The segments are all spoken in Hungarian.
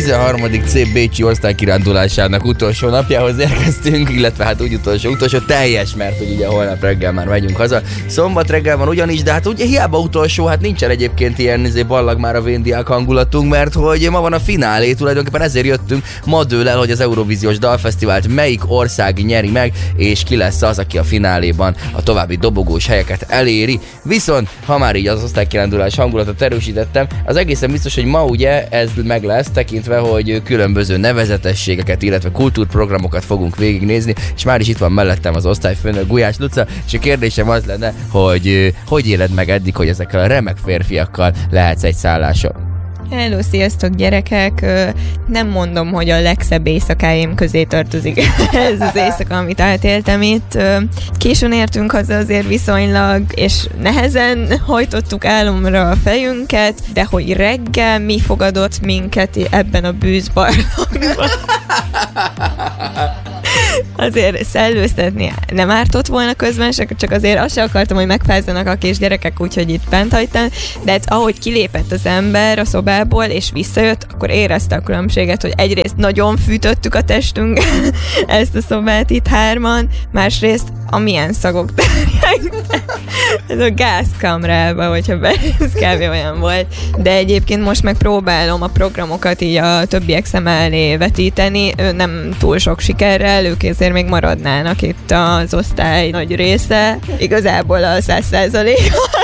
13. C bécsi osztálykirándulásának utolsó napjához érkeztünk, illetve hát úgy utolsó teljes, mert hogy ugye holnap reggel már megyünk haza. Szombat reggel van ugyanis, de hát ugye hiába utolsó, hát nincsen egyébként ilyen ballag már a véndiák hangulatunk, mert hogy ma van a finálé, tulajdonképpen ezért jöttünk. Ma dől el, hogy az Eurovíziós Dalfesztivált melyik ország nyeri meg, és ki lesz az, aki a fináléban a további dobogós helyeket eléri. Viszont, ha már így az osztálykirándulás hangulatot erősítettem, az egészen biztos, hogy ma ugye ez meg lesz, tekintve, hogy különböző nevezetességeket, illetve kultúrprogramokat fogunk végignézni, és már is itt van mellettem az osztályfőnök, Gulyás Luca, és a kérdésem az lenne, hogy éled meg eddig, hogy ezekkel a remek férfiakkal lehetsz egy szálláson? Hello, sziasztok gyerekek! Nem mondom, hogy a legszebb éjszakáim közé tartozik ez az éjszaka, amit átéltem itt. Későn értünk haza azért viszonylag, és nehezen hajtottuk álomra a fejünket, de hogy reggel mi fogadott minket ebben a bűzbarlangban. Azért szellőztetni nem ártott volna közben, csak azért azt sem akartam, hogy megfázzanak a kis gyerekek, úgyhogy itt bent hagytam, de hát ahogy kilépett az ember a szobából és visszajött, akkor érezte a különbséget, hogy egyrészt nagyon fűtöttük a testünk ezt a szobát itt hárman, másrészt a milyen szagok terjengtek. Ez a gázkamrába, hogyha ez kb. Olyan volt. De egyébként most meg próbálom a programokat így a többiek szem elé vetíteni, nem túl sok sikerrel, ők ezért még maradnának itt az osztály nagy része. Igazából a 100%,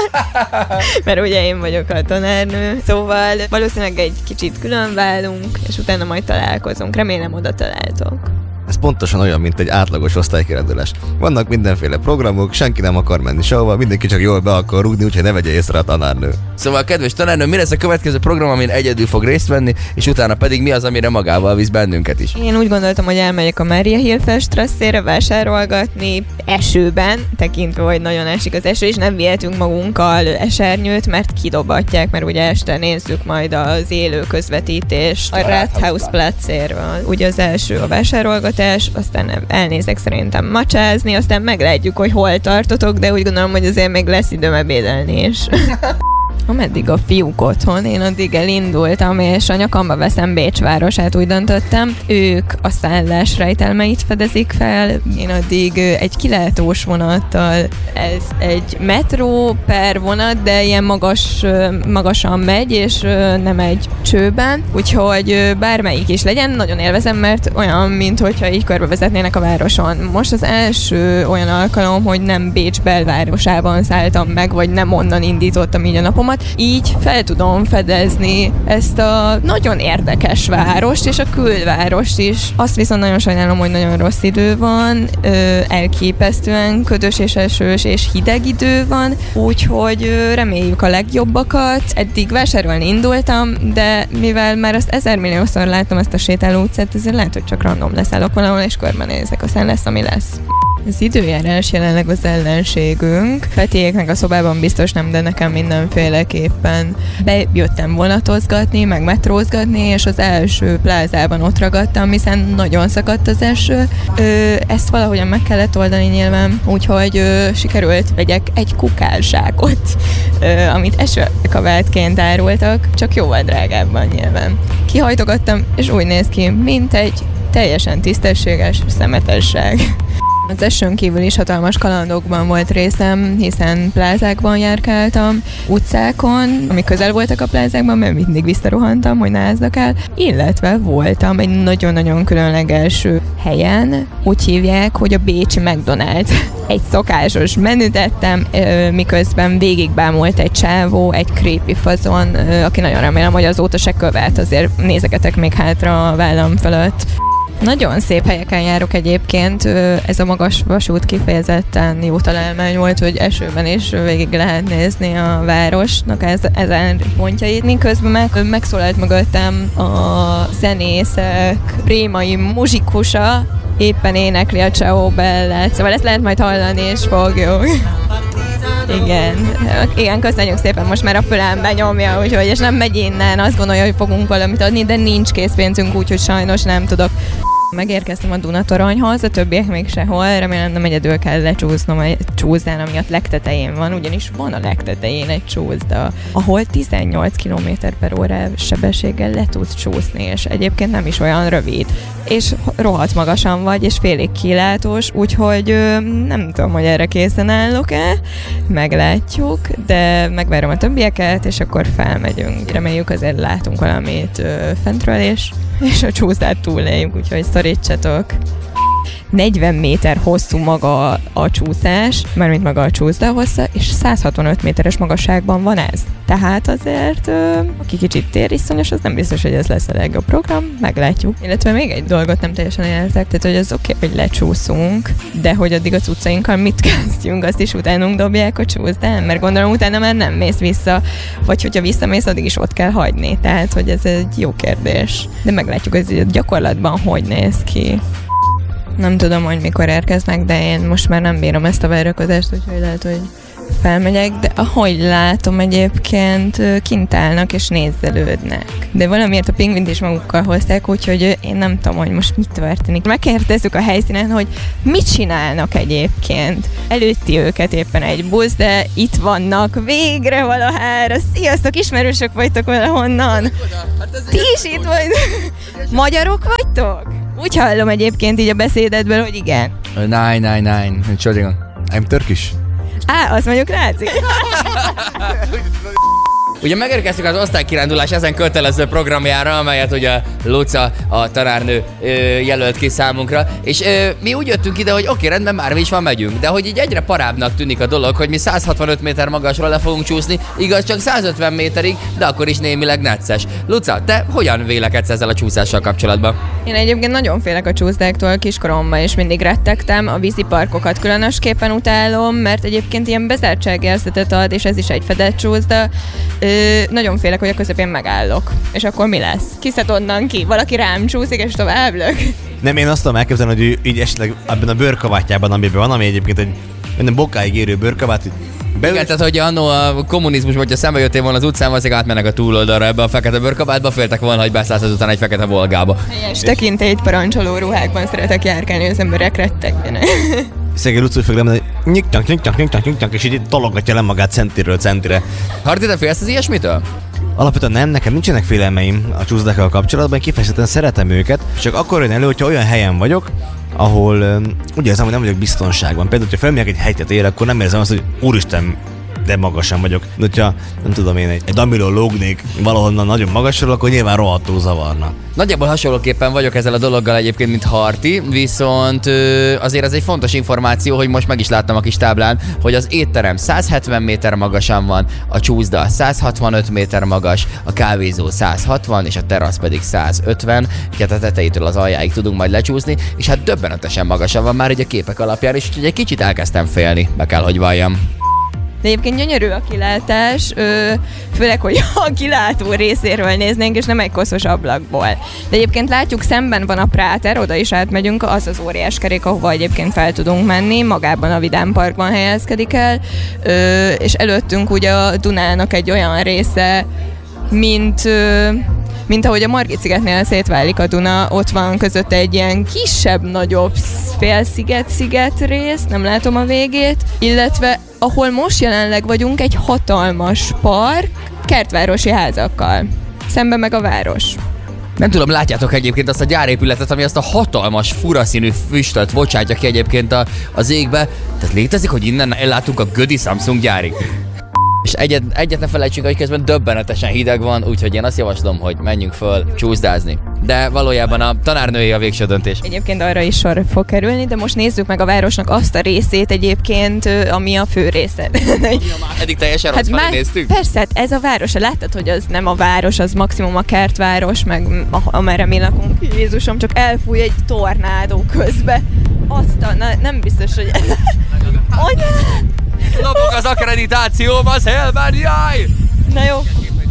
mert ugye én vagyok a tanárnő, szóval valószínűleg egy kicsit külön válunk, és utána majd találkozunk. Remélem oda találtok. Ez pontosan olyan, mint egy átlagos osztálykirándulás. Vannak mindenféle programok, senki nem akar menni sehova, mindenki csak jól be akar rúgni, úgyhogy ne vegye észre a tanárnő. Szóval, kedves tanárnő, mi lesz a következő program, amin egyedül fog részt venni, és utána pedig mi az, amire magával visz bennünket is? Én úgy gondoltam, hogy elmegyek a Mária Hilfes trasszére vásárolgatni esőben, tekintve, hogy nagyon esik az eső, és nem vihetünk magunkkal esernyőt, mert kidobatják, mert ugye este nézzük majd az élő közvetítést a Rathausplatzéről. Ugye az első a vásárolgatás, aztán elnézek szerintem macsázni, aztán meglátjuk, hogy hol tartotok, de úgy gondolom, hogy azért még lesz időm ebédelni is. Ameddig a fiúk otthon, én addig elindultam, és a nyakamba veszem Bécs városát, úgy döntöttem. Ők a szállás rejtelmeit fedezik fel, én addig egy kilátós vonattal, ez egy metró per vonat, de ilyen magasan megy, és nem egy csőben, úgyhogy bármelyik is legyen, nagyon élvezem, mert olyan, minthogyha így körbevezetnének a városon. Most az első olyan alkalom, hogy nem Bécs belvárosában szálltam meg, vagy nem onnan indítottam így a napomat, így fel tudom fedezni ezt a nagyon érdekes várost, és a külvárost is. Azt viszont nagyon sajnálom, hogy nagyon rossz idő van, elképesztően ködös és esős és hideg idő van, úgyhogy reméljük a legjobbakat. Eddig vásárolni indultam, de mivel már azt 1000 milliószor láttam ezt a sétáló utcát, ezért lehet, hogy csak random leszállok valahol, és körbenézek, aztán lesz, ami lesz. Az időjárás jelenleg az ellenségünk. Petiéknek a szobában biztos nem, de nekem mindenféleképpen. Bejöttem vonatozgatni, meg metrózgatni, és az első plázában ott ragadtam, hiszen nagyon szakadt az eső. Ezt valahogyan meg kellett oldani nyilván, úgyhogy sikerült vegyek egy kukázsákot, amit esőkavátként árultak, csak jóval drágábban nyilván. Kihajtogattam, és úgy néz ki, mint egy teljesen tisztességes szemetesság. Az esőn kívül is hatalmas kalandokban volt részem, hiszen plázákban járkáltam, utcákon, amik közel voltak a plázákban, mert mindig visszarohantam, hogy ne áznak el, illetve voltam egy nagyon-nagyon különleges helyen, úgy hívják, hogy a bécsi McDonald's. Egy szokásos menüt ettem, miközben végigbámult egy csávó, egy creepy fazon, aki nagyon remélem, hogy azóta se követ, azért nézegetek még hátra a vállam fölött. Nagyon szép helyeken járok egyébként, ez a magas vasút kifejezetten jó találmány volt, hogy esőben is végig lehet nézni a városnak ezen pontjait. Miközben megszólalt mögöttem a zenészek rémai muzsikusa, éppen énekli a Ciao Bellát, szóval ezt lehet majd hallani, és fogjuk. Igen, köszönjük szépen, most már a fülembe nyomja, úgyhogy, és nem megy innen, azt gondolja, hogy fogunk valamit adni, de nincs készpénzünk, úgyhogy sajnos nem tudok. Megérkeztem a Dunatoronyhoz, a többiek még sehol, remélem nem egyedül kell lecsúsznom a csúszdán, ami a legtetején van, ugyanis van a legtetején egy csúszda, ahol 18 km/h sebességgel le tudsz csúszni, és egyébként nem is olyan rövid. És rohadt magasan vagy, és félig kilátós, úgyhogy nem tudom, hogy erre készen állok-e, meglátjuk, de megvárom a többieket, és akkor felmegyünk. Reméljük azért látunk valamit fentről, és a csúszdát túléljük, úgyhogy szorítsatok. 40 méter hosszú maga a csúszás, mármint maga a csúszda hossza, és 165 méteres magasságban van ez. Tehát azért, aki kicsit tériszonyos, az nem biztos, hogy ez lesz a legjobb program, meglátjuk. Illetve még egy dolgot nem teljesen értek, tehát hogy az oké, hogy lecsúszunk, de hogy addig a cuccainkkal mit kezdjünk, azt is utánunk dobják a csúszdán, mert gondolom utána már nem mész vissza, vagy hogyha visszamész, addig is ott kell hagyni. Tehát, hogy ez egy jó kérdés. De meglátjuk, hogy ez gyakorlatban hogy néz ki. Nem tudom, hogy mikor érkeznek, de én most már nem bírom ezt a várakozást, úgyhogy lehet, hogy felmegyek, de ahogy látom egyébként kint állnak és nézelődnek. De valamiért a pingvint is magukkal hozták, úgyhogy én nem tudom, hogy most mit történik. Megkérdezzük a helyszínen, hogy mit csinálnak egyébként. Előtti őket éppen egy busz, de itt vannak végre valahára. Sziasztok, ismerősök vagytok valahonnan. Ti is itt vagytok? Magyarok vagytok? Úgy hallom egyébként így a beszédedből, hogy igen. 999, Entschuldigung. I'm Turkish. Azt mondjuk látszik. Ugye megérkeztük az osztálykirándulás ezen kötelező programjára, amelyet ugye Luca, a tanárnő jelölt ki számunkra, és mi úgy jöttünk ide, hogy oké, rendben, már mi is van, megyünk, de hogy így egyre parábbnak tűnik a dolog, hogy mi 165 méter magasról le fogunk csúszni, igaz, csak 150 méterig, de akkor is némileg necces. Luca, te hogyan vélekedsz ezzel a csúszással kapcsolatban? Én egyébként nagyon félek a csúszdáktól kiskoromban, és mindig rettegtem, a víziparkokat különösképpen utálom, mert egyébként ilyen bezártságérzetet ad, és ez is egy fedett csúszda. Nagyon félek, hogy a közepén megállok. És akkor mi lesz? Kiszed onnan ki? Valaki rám csúszik, és tovább lök? Nem, én azt tudom elképzelni, hogy ő így esetleg ebben a bőrkabátjában, amiben van, ami egyébként egy bokáig érő bőrkabát, Igen, tehát hogy annó a kommunizmus, hogyha szembe jöttél volna az utcán, valószínűleg átmennek a túloldalra ebbe a fekete bőrkabátba, féltek volna, hogy beszállsz azután egy fekete volgába. És tekintélyt parancsoló ruhákban szeretek járkálni, az emberek rettegjenek. Szegély Luci fog lemenni, nyik-nyak, és így tologatja le magát centiről centire. Hardi, te félsz az ilyesmitől? Alapvetően nem, nekem nincsenek félelmeim a csúszdákkal kapcsolatban, kifejezetten szeretem őket, csak akkor jön elő, hogyha olyan helyen vagyok, ahol úgy érzem, hogy nem vagyok biztonságban. Például, hogyha felmegyek egy hegyet ér, akkor nem érzem azt, hogy úristen, de magasan vagyok. De hogyha, nem tudom én, egy damilon lógnék valahonnan nagyon magasról, akkor nyilván rohadtul zavarna. Nagyjából hasonlóképpen vagyok ezzel a dologgal egyébként, mint Harti, viszont azért ez egy fontos információ, hogy most meg is láttam a kis táblán, hogy az étterem 170 méter magasan van, a csúszda 165 méter magas, a kávézó 160, és a terasz pedig 150, tehát a tetejétől az aljáig tudunk majd lecsúszni, és hát döbbenetesen magasan van már így a képek alapján, és úgyhogy egy kicsit elkezdtem félni, be kell, hogy valljam. De egyébként gyönyörű a kilátás, főleg, hogy a kilátó részéről néznénk, és nem egy koszos ablakból. De egyébként látjuk, szemben van a Práter, oda is átmegyünk, az az óriás kerék, ahova egyébként fel tudunk menni, magában a Vidám Parkban helyezkedik el, és előttünk ugye a Dunának egy olyan része, mint ahogy a Margit-szigetnél szétválik a Duna, ott van között egy ilyen kisebb-nagyobb félsziget rész, nem látom a végét, illetve ahol most jelenleg vagyunk, egy hatalmas park, kertvárosi házakkal. Szemben meg a város. Nem tudom, látjátok egyébként azt a gyárépületet, ami azt a hatalmas, furaszínű füstöt bocsátja ki egyébként az égbe. Tehát létezik, hogy innen ellátunk a Gödi Samsung gyárig. És egyet ne felejtsünk, hogy közben döbbenetesen hideg van, úgyhogy én azt javaslom, hogy menjünk föl csúszdázni. De valójában a tanárnői a végső döntés. Egyébként arra is sor fog kerülni, de most nézzük meg a városnak azt a részét egyébként, ami a fő része. Eddig teljesen rossz felé néztük? Persze, hát ez a város. Láttad, hogy az nem a város, az maximum a kertváros, meg amerre mi lakunk. Jézusom, csak elfúj egy tornádó közbe. Nem biztos, hogy... Lopok az akkreditációm a szélben, jaj! Na jó.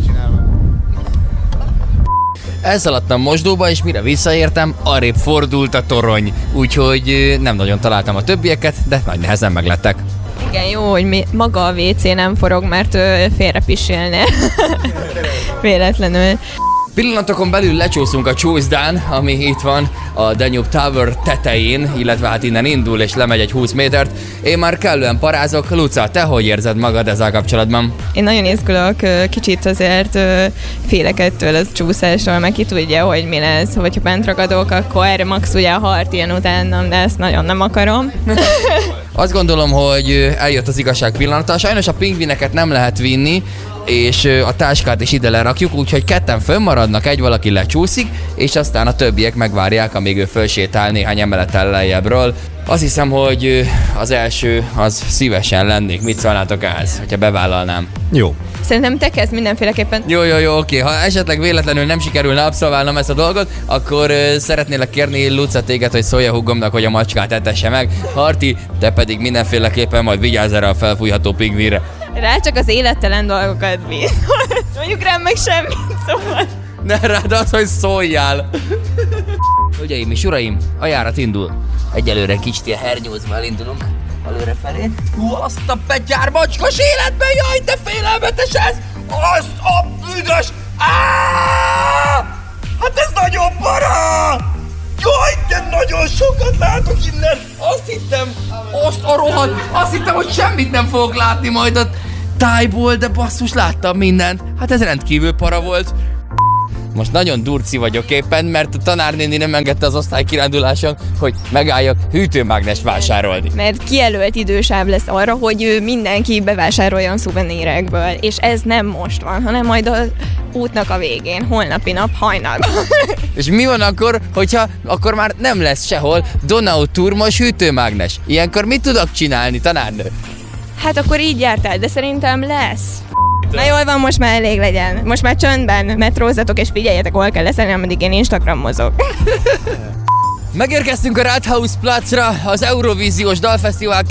Elszaladtam mosdóba, és mire visszaértem, arrébb fordult a torony. Úgyhogy nem nagyon találtam a többieket, de nagy nehezen meglettek. Igen, jó, hogy maga a WC nem forog, mert félrepisilne. Véletlenül. Pillanatokon belül lecsúszunk a csúszdán, ami itt van a Danube Tower tetején, illetve hát innen indul és lemegy egy 20 métert. Én már kellően parázok. Luca, te hogy érzed magad ezzel kapcsolatban? Én nagyon izgulok, kicsit azért félek ettől a csúszásról, meg ki tudja, hogy mi lesz. Hogyha bent ragadok, akkor max ugye a hart ilyen utánam, de ezt nagyon nem akarom. Azt gondolom, hogy eljött az igazság pillanata. Sajnos a pingvineket nem lehet vinni, és a táskát is ide lerakjuk, úgyhogy ketten fönnmaradnak, egy valaki lecsúszik, és aztán a többiek megvárják, amíg ő fölsétál néhány emelettel lejjebbről. Azt hiszem, hogy az első, az szívesen lennék. Mit szólnátok ehhez, hogyha bevállalnám? Jó. Szerintem te kezd mindenféleképpen. Jó, oké. Ha esetleg véletlenül nem sikerülne abszolválnom ezt a dolgot, akkor szeretnélek kérni, Luca, téged, hogy szólja húgomnak, hogy a macskát etesse meg. Harti, te pedig mindenféleképpen majd vigyázz erre a felfújható pingvinre. Rá csak az élettelen dolgokat bíz. Mondjuk rám meg semmit, szóval. Ne rád az, hogy szóljál. Hölgyeim és uraim, a járat indul. Egyelőre kicsit ilyen hernyózva indulunk előre felé. Azt a betyár macskos életben, jaj, de félelmetes ez! Azt a büdös! Hát ez nagyon para! Jaj, de nagyon sokat látok innen! Azt hittem, hogy semmit nem fogok látni majd a tájból, de basszus, láttam mindent. Hát ez rendkívül para volt. Most nagyon durci vagyok éppen, mert a tanárnéni nem engedte az osztálykiránduláson, hogy megálljak hűtőmágnest vásárolni. Mert kijelölt idősáv lesz arra, hogy mindenki bevásároljon szuvenírekből, és ez nem most van, hanem majd az útnak a végén, holnapi nap hajnalban. És mi van akkor, hogyha akkor már nem lesz sehol Donau turmos hűtőmágnes? Ilyenkor mit tudok csinálni, tanárnő? Hát akkor így jártál, de szerintem lesz. Na jól van, most már elég legyen. Most már csöndben metrózatok és figyeljetek, hol kell leszelni, ameddig én Instagramozok. Megérkeztünk a Rathausplácra, az Eurovíziós Dalfesztivál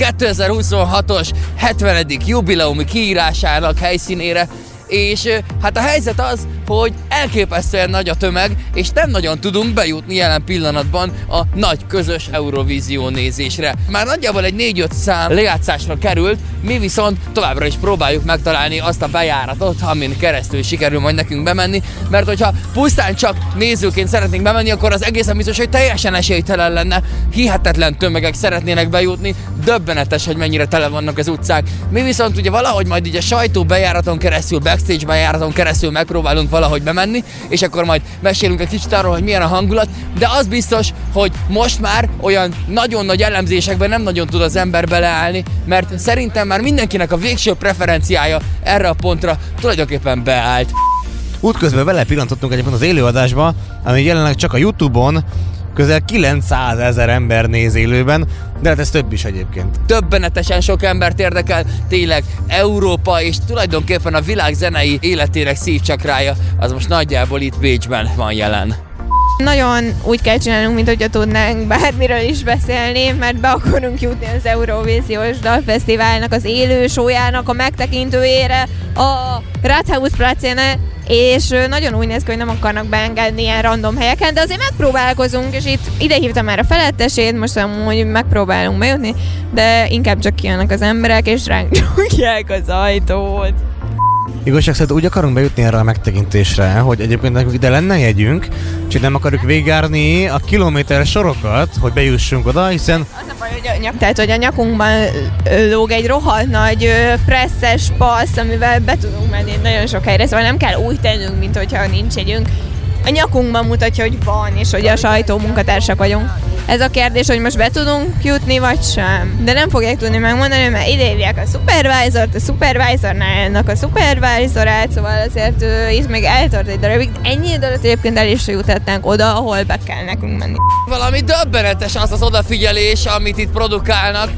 2026-os 70. jubileumi kiírásának helyszínére, és hát a helyzet az, hogy elképesztően nagy a tömeg, és nem nagyon tudunk bejutni jelen pillanatban a nagy közös Eurovízió nézésre. Már nagyjából egy 4-5 szám lejátszásra került, mi viszont továbbra is próbáljuk megtalálni azt a bejáratot, amin keresztül sikerül majd nekünk bemenni, mert hogyha pusztán csak nézőként szeretnénk bemenni, akkor az egészen biztos, hogy teljesen esélytelen lenne, hihetetlen tömegek szeretnének bejutni, döbbenetes, hogy mennyire tele vannak az utcák. Mi viszont ugye valahogy majd így a sajtó bejáraton keresztül, backstage bejáraton keresztül megpróbálunk valahogy bemenni, és akkor majd mesélünk egy kicsit arról, hogy milyen a hangulat, de az biztos, hogy most már olyan nagyon nagy elemzésekben nem nagyon tud az ember beleállni, mert szerintem már mindenkinek a végső preferenciája erre a pontra tulajdonképpen beállt. Útközben belepillantottunk egyébként az élőadásba, ami jelenleg csak a YouTube-on közel 900 000 ember néz élőben, de hát ez több is egyébként. Döbbenetesen sok embert érdekel, tényleg Európa és tulajdonképpen a világ zenei életének szívcsakrája, az most nagyjából itt Bécsben van jelen. Nagyon úgy kell csinálnunk, mint hogyha tudnánk bármiről is beszélni, mert be akarunk jutni az Eurovíziós Dalfesztiválnak az élő show-jának a megtekintőjére, a Rathausplácén, és nagyon úgy néz ki, hogy nem akarnak beengedni ilyen random helyeken, de azért megpróbálkozunk, és itt ide hívtam már a felettesét, most amúgy megpróbálunk bejutni, de inkább csak kijönnek az emberek, és ránk csukják az ajtót. Igazság szerint úgy akarunk bejutni erre a megtekintésre, hogy egyébként nekünk ide lenne jegyünk, csak nem akarjuk végigjárni a kilométer sorokat, hogy bejussunk oda, hiszen... Az a baj, hogy a nyakunkban lóg egy rohadt nagy presszes passz, amivel be tudunk menni nagyon sok helyre, szóval nem kell úgy tennünk, mint hogyha nincs jegyünk. A nyakunkban mutatja, hogy van, és hogy a sajtó munkatársak vagyunk. Ez a kérdés, hogy most be tudunk jutni, vagy sem. De nem fogják tudni megmondani, mert idévják a supervisort, a supervisornálnak a supervisorát, szóval azért itt még eltart egy darabig. Ennyi idő alatt egyébként el is juthatnánk oda, ahol be kell nekünk menni. Valami döbbenetes az az odafigyelés, amit itt produkálnak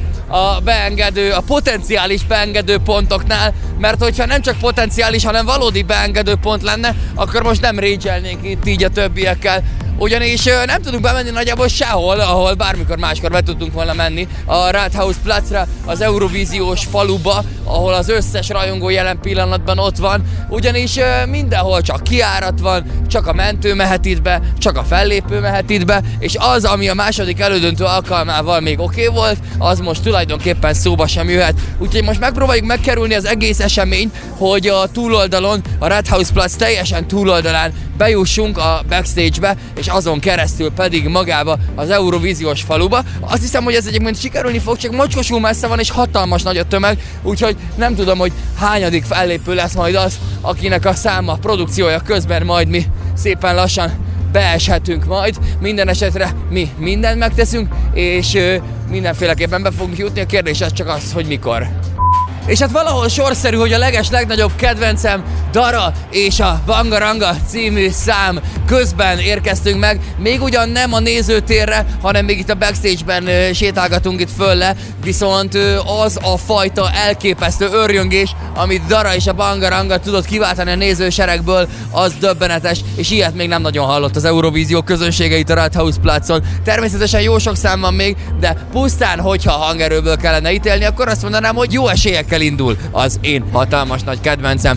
a potenciális beengedő pontoknál, mert hogyha nem csak potenciális, hanem valódi beengedő pont lenne, akkor most nem rage-elnénk itt így a többiekkel. Ugyanis nem tudunk bemenni nagyjából sehol, ahol bármikor máskor be tudtunk volna menni a Rathausplácra, az Eurovíziós faluba, ahol az összes rajongó jelen pillanatban ott van, ugyanis mindenhol csak kiárat van, csak a mentő mehet itt be, csak a fellépő mehet itt be, és az, ami a második elődöntő alkalmával még oké volt, az most tulajdonképpen szóba sem jöhet. Úgyhogy most megpróbáljuk megkerülni az egész eseményt, hogy a túloldalon, a Red House Platz teljesen túloldalán bejussunk a backstage-be, és azon keresztül pedig magába az Eurovíziós faluba. Azt hiszem, hogy ez egyébként sikerülni fog, csak mocskosul messze van, és hatalmas nagy a tömeg, úgyhogy nem tudom, hogy hányadik fellépő lesz majd az, akinek a száma, produkciója közben majd mi szépen lassan beeshetünk majd. Minden esetre mi mindent megteszünk, és mindenféleképpen be fogunk jutni. A kérdés az csak az, hogy mikor. És hát valahol sorszerű, hogy a legnagyobb kedvencem Dara és a Bangaranga című szám közben érkeztünk meg. Még ugyan nem a nézőtérre, hanem még itt a backstage-ben sétálgatunk itt fölle, viszont az a fajta elképesztő örjöngés, amit Dara és a Bangaranga tudott kiváltani a nézőseregből, az döbbenetes, és ilyet még nem nagyon hallott az Eurovízió közönsége itt a Red House Platzon. Természetesen jó sok szám van még, de pusztán, hogyha hangerőből kellene ítélni, akkor azt mondanám, hogy jó esélyekkel indul az én hatalmas nagy kedvencem.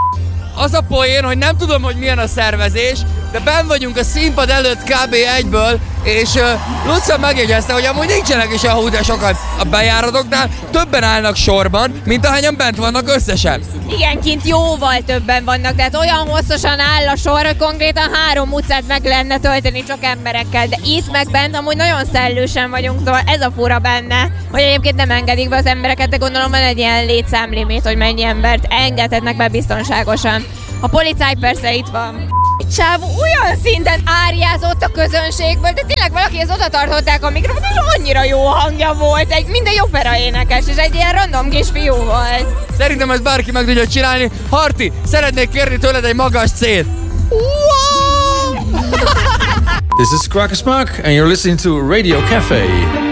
Az a poén, hogy nem tudom, hogy milyen a szervezés, de benn vagyunk a színpad előtt kb. Egyből, és Luca megjegyezte, hogy amúgy nincsenek is ahol de sokan a bejáratoknál, többen állnak sorban, mint ahányan bent vannak összesen. Igen, kint jóval többen vannak, tehát olyan hosszasan áll a sor, hogy konkrétan 3 utcát meg lenne tölteni csak emberekkel, de itt meg bent amúgy nagyon szellősen vagyunk, szóval ez a fura benne, hogy egyébként nem engedik be az embereket, de gondolom van egy ilyen létszámlimit, hogy mennyi embert engedhetnek be biztonságosan. A policáj persze itt van. Csávó olyan szinten áriázott a közönségből, de tényleg valakihez oda tartották a mikrofont, és annyira jó hangja volt, minden opera énekes, és egy ilyen random kis fiú volt. Szerintem ezt bárki meg tudja csinálni. Harti, szeretnék kérni tőled egy magas C-t. This is Crackers Mark, and you're listening to Radio Cafe.